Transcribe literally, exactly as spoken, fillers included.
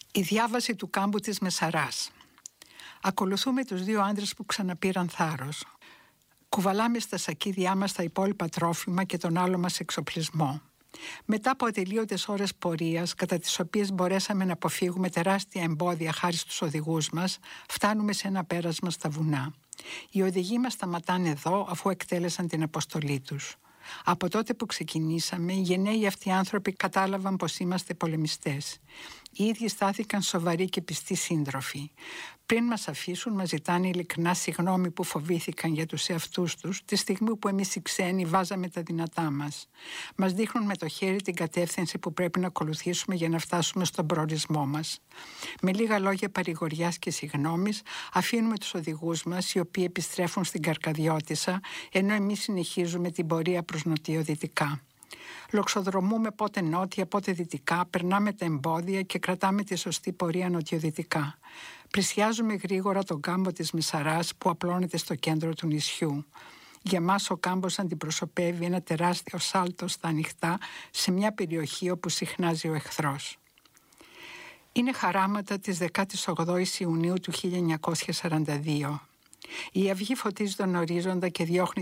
Η διάβαση του κάμπου της Μεσαράς. Ακολουθούμε τους δύο άντρες που ξαναπήραν θάρρος. Κουβαλάμε στα σακίδια μας τα υπόλοιπα τρόφιμα και τον άλλο μας εξοπλισμό. Μετά από ατελείωτες ώρες πορείας, κατά τις οποίες μπορέσαμε να αποφύγουμε τεράστια εμπόδια χάρη στους οδηγούς μας, φτάνουμε σε ένα πέρασμα στα βουνά. Οι οδηγοί μας σταματάνε εδώ αφού εκτέλεσαν την αποστολή τους. Από τότε που ξεκινήσαμε, οι γενναίοι αυτοί άνθρωποι κατάλαβαν πως είμαστε πολεμιστές. Οι ίδιοι στάθηκαν σοβαροί και πιστοί σύντροφοι. Πριν μας αφήσουν, μας ζητάνε ειλικρινά συγγνώμη που φοβήθηκαν για τους εαυτούς τους, τη στιγμή που εμείς οι ξένοι βάζαμε τα δυνατά μας. Μας δείχνουν με το χέρι την κατεύθυνση που πρέπει να ακολουθήσουμε για να φτάσουμε στον προορισμό μας. Με λίγα λόγια παρηγοριάς και συγγνώμης, αφήνουμε τους οδηγούς μας, οι οποίοι επιστρέφουν στην Καρκαδιώτισσα, ενώ εμείς συνεχίζουμε την πορεία προς νοτιοδυτικά. Λοξοδρομούμε πότε νότια, πότε δυτικά, περνάμε τα εμπόδια και κρατάμε τη σωστή πορεία νοτιοδυτικά. Πλησιάζουμε γρήγορα τον κάμπο της Μεσαράς που απλώνεται στο κέντρο του νησιού. Για μας ο κάμπος αντιπροσωπεύει ένα τεράστιο σάλτο στα ανοιχτά σε μια περιοχή όπου συχνάζει ο εχθρός. Είναι χαράματα της δεκάτης ογδόης Ιουνίου του χίλια εννιακόσια σαράντα δύο. Η αυγή φωτίζει τον ορίζοντα και διώχνει